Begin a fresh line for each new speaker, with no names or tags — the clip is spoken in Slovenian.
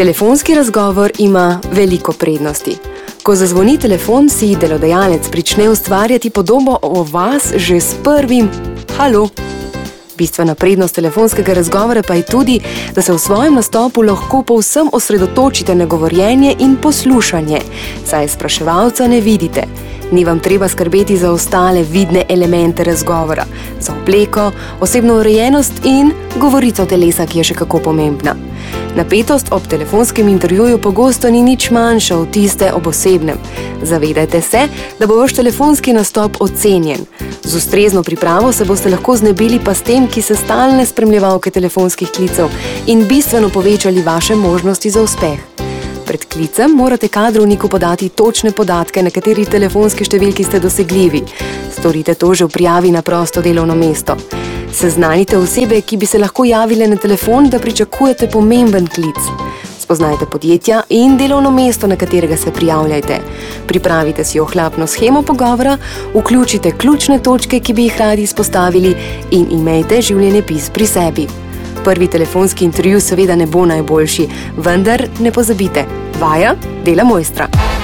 Telefonski razgovor ima veliko prednosti. Ko zazvoni telefon, si delodajalec prične ustvarjati podobo o vas že s prvim halo. Bistvena prednost telefonskega razgovora pa je tudi, da se v svojem nastopu lahko povsem osredotočite na govorjenje in poslušanje, saj spraševalca ne vidite. Ni vam treba skrbeti za ostale vidne elemente razgovora, za obleko, osebno urejenost in govorico telesa, ki je še kako pomembna. Napetost ob telefonskem intervjuju pogosto ni nič manjša od tiste ob osebnem. Zavedajte se, da bo vaš telefonski nastop ocenjen. Z ustrezno pripravo se boste lahko znebili pa s tem, ki so stalne spremljevalke telefonskih klicev in bistveno povečali vaše možnosti za uspeh. Pred klicem morate kadrovniku podati točne podatke, na kateri telefonski številki ste dosegljivi. Storite to že v prijavi na prosto delovno mesto. Seznanite osebe, ki bi se lahko javile na telefon, da pričakujete pomemben klic. Spoznajte podjetja in delovno mesto, na katerega se prijavljajte. Pripravite si ohlapno shemo pogovora, vključite ključne točke, ki bi jih radi izpostavili in imejte življenjepis pri sebi. Prvi telefonski intervju seveda ne bo najboljši, vendar ne pozabite, vaja dela mojstra.